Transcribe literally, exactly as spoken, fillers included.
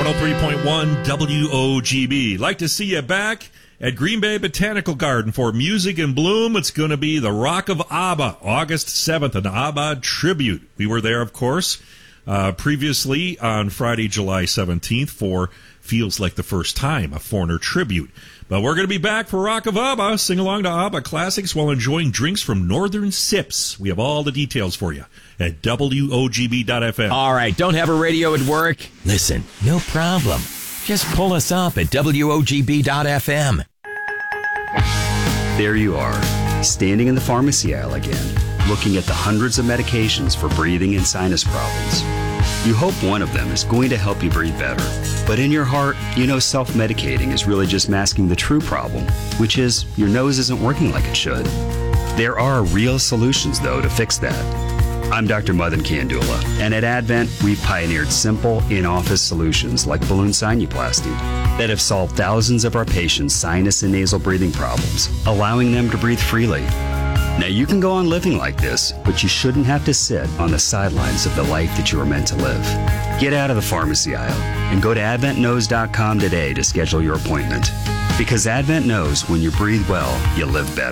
one oh three point one W O G B. Like to see you back at Green Bay Botanical Garden for Music in Bloom. It's going to be the Rock of ABBA, August seventh, an ABBA tribute. We were there, of course, uh, previously on Friday, July seventeenth for Feels Like the First Time, a Foreigner tribute. But we're going to be back for Rock of ABBA. Sing along to ABBA classics while enjoying drinks from Northern Sips. We have all the details for you at W O G B dot F M. All right, don't have a radio at work? Listen, no problem. Just pull us up at W O G B dot F M. There you are, standing in the pharmacy aisle again, looking at the hundreds of medications for breathing and sinus problems. You hope one of them is going to help you breathe better. But in your heart, you know self-medicating is really just masking the true problem, which is your nose isn't working like it should. There are real solutions, though, to fix that. I'm Doctor Madan Kandula, and at Advent, we've pioneered simple, in-office solutions like balloon sinuplasty that have solved thousands of our patients' sinus and nasal breathing problems, allowing them to breathe freely. Now, you can go on living like this, but you shouldn't have to sit on the sidelines of the life that you were meant to live. Get out of the pharmacy aisle and go to advent knows dot com today to schedule your appointment. Because Advent knows when you breathe well, you live better.